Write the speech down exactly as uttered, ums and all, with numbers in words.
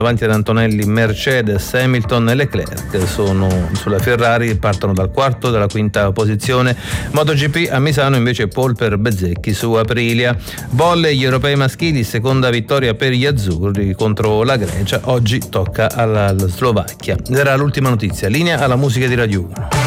Davanti ad Antonelli, Mercedes, Hamilton e Leclerc sono sulla Ferrari e partono dal quarto, dalla quinta posizione. MotoGP a Misano invece pole per Bezzecchi su Aprilia. Volley, gli europei maschili, seconda vittoria per gli azzurri contro la Grecia. Oggi tocca alla, alla Slovacchia. Era l'ultima notizia. Linea alla musica di Radio uno.